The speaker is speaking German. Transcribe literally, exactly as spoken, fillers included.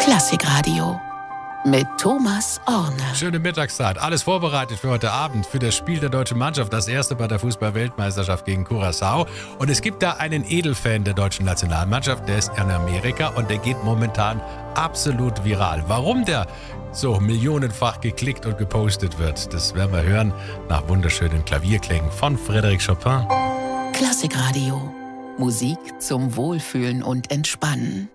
Klassikradio mit Thomas Orne. Schöne Mittagszeit. Alles vorbereitet für heute Abend, für das Spiel der deutschen Mannschaft, das erste bei der Fußball-Weltmeisterschaft gegen Curaçao. Und es gibt da einen Edelfan der deutschen Nationalmannschaft, der ist in Amerika und der geht momentan absolut viral. Warum der so millionenfach geklickt und gepostet wird, das werden wir hören nach wunderschönen Klavierklängen von Frédéric Chopin. Klassikradio. Musik zum Wohlfühlen und Entspannen.